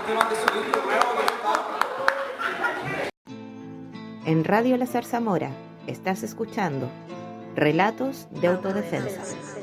En Radio La Zarzamora estás escuchando Relatos de Autodefensa.